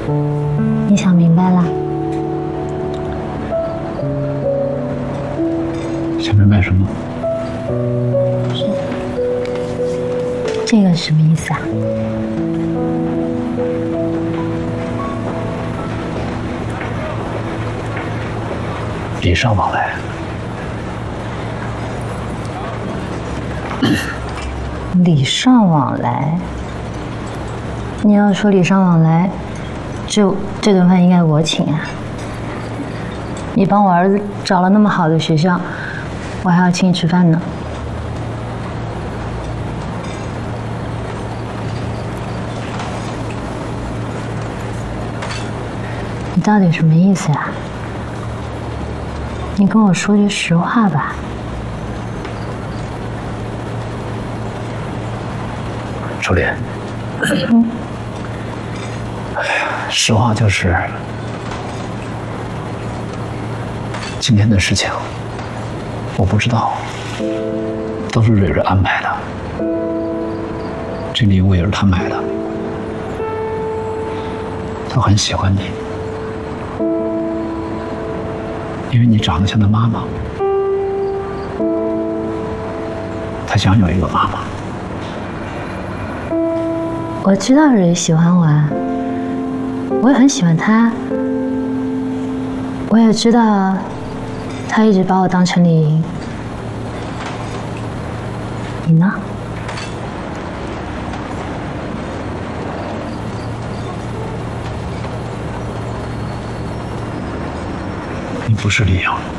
你想明白了？ 想明白什么？ 这个什么意思啊？ 礼尚往来。 礼尚往来。你要说礼尚往来，这顿饭应该我请啊。你帮我儿子找了那么好的学校，我还要请你吃饭呢。你到底什么意思呀？你跟我说句实话吧。 初恋，实话就是，今天的事情我不知道，都是蕊蕊安排的。这礼物也是她买的，她很喜欢你，因为你长得像她妈妈，她想有一个妈妈。 我知道蕊喜欢我啊，我也很喜欢她。我也知道，她一直把我当成李莹。你呢？ 你不是李莹。